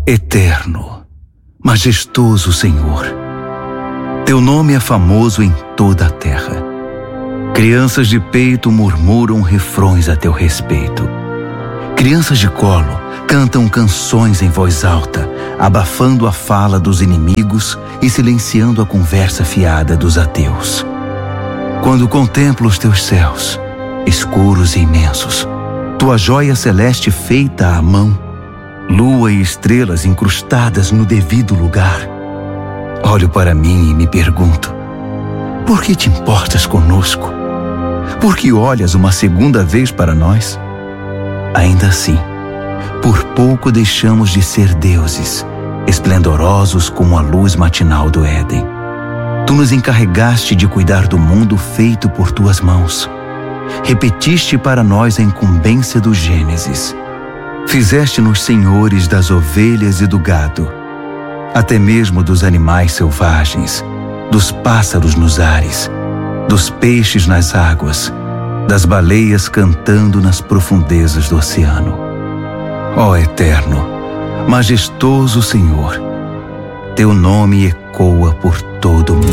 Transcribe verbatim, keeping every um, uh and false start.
Eterno, majestoso Senhor, teu nome é famoso em toda a terra. Crianças de peito murmuram refrões a teu respeito. Crianças de colo cantam canções em voz alta, abafando a fala dos inimigos e silenciando a conversa fiada dos ateus. Quando contemplo os teus céus, escuros e imensos, tua joia celeste feita à mão, lua e estrelas incrustadas no devido lugar, olho para mim e me pergunto: por que te importas conosco? Por que olhas uma segunda vez para nós? Ainda assim, por pouco deixamos de ser deuses, esplendorosos como a luz matinal do Éden. Tu nos encarregaste de cuidar do mundo feito por tuas mãos. Repetiste para nós a incumbência do Gênesis. Fizeste-nos senhores das ovelhas e do gado, até mesmo dos animais selvagens, dos pássaros nos ares, dos peixes nas águas, das baleias cantando nas profundezas do oceano. Ó Eterno, majestoso Senhor, teu nome ecoa por todo o mundo.